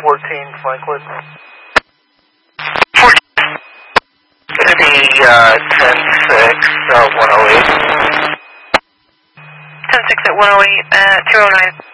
14 Franklin. 14. Gonna be 10-6, 108. 10-6 at 108 at 209.